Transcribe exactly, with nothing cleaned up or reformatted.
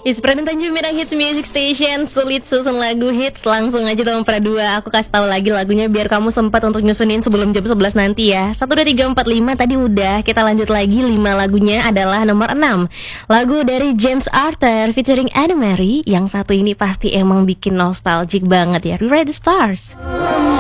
It's Pradhan Tanjung Minang Hits Music Station. Sulit susun lagu hits. Langsung aja Tom Pradua. Aku kasih tahu lagi lagunya biar kamu sempat untuk nyusunin sebelum jam sebelas nanti ya. Satu, dua, tiga, empat, lima tadi udah. Kita lanjut lagi. Lima lagunya adalah nomor enam. Lagu dari James Arthur featuring Anne Marie. Yang satu ini pasti emang bikin nostalgic banget ya. Rewrite the Stars.